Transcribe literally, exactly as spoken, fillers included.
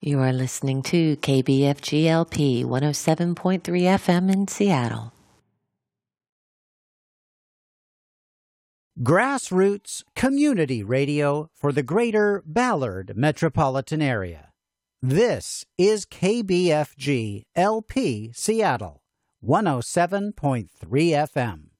You are listening to K B F G L P one oh seven point three F M in Seattle. Grassroots community radio for the greater Ballard metropolitan area. This is K B F G L P Seattle, one oh seven point three F M.